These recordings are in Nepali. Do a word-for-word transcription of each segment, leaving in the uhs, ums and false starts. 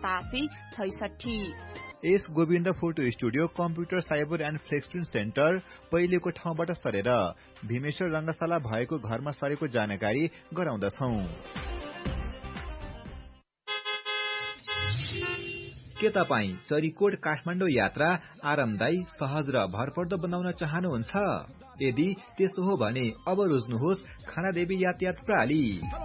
सतासी छैसठी। S Govind photo studio computer cyber and flex print centre पहिलेको ठाउँबाट सरेर भीमेश्वर रंगशाला भएको घरमा सरेको जानकारी गराउँदछौं। के तपाईँ चरीकोट काठमाडौँ यात्रा आरामदायी, सहज र भरपर्दो बनाउन चाहनुहुन्छ? यदि त्यसो हो भने अब रोज्नुहोस् खानादेवी यातायात प्रणाली।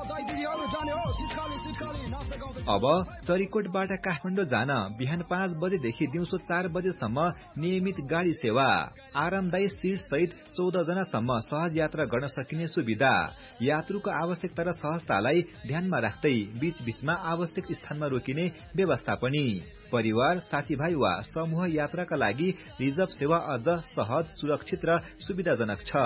अब चरीकोटबाट काठमाडौँ जान बिहान पाँच बजेदेखि दिउँसो चार बजेसम्म नियमित गाडी सेवा, आरामदायी सीट सहित चौध जनासम्म सहज यात्रा गर्न सकिने सुविधा, यात्रुको आवश्यकता र सहजतालाई ध्यानमा राख्दै बीच बीचमा आवश्यक स्थानमा रोकिने व्यवस्था पनि। परिवार, साथीभाइ वा समूह यात्राका लागि रिजर्भ सेवा अझ सहज, सुरक्षित र सुविधाजनक छ।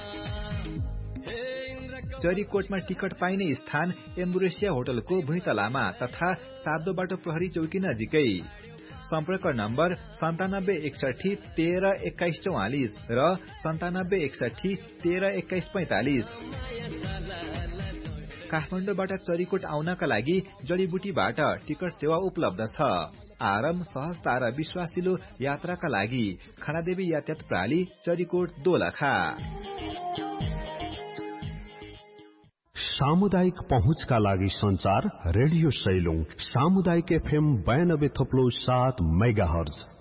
चरीकोटमा टिकट पाइने स्थान एम्बुरेसिया होटलको भुइँतलामा तथा सातो बाटो प्रहरी चौकी नजिकै। सम्पर्क नम्बर सन्तानब्बे एकसठी तेह्र एक्काइस चौवालिस र सन्तानब्बे एकसठी तेह्र एक्काइस पैंतालिस। काठमाडौँबाट चरीकोट आउनका लागि जडीबुटीबाट टिकट सेवा उपलब्ध छ। आराम, सहजता र विश्वासिलो यात्राका लागि खानादेवी यातायात प्रणाली, चरीकोट दोलखा। सामुदायिक पहुँचका लागि संचार रेडियो सैलुङ सामुदायिक एफएम बयानब्बे थप्लो सात मेगा हर्ज।